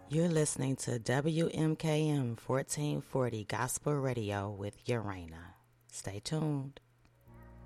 You're listening to WMKM 1440 Gospel Radio with Urana. Stay tuned.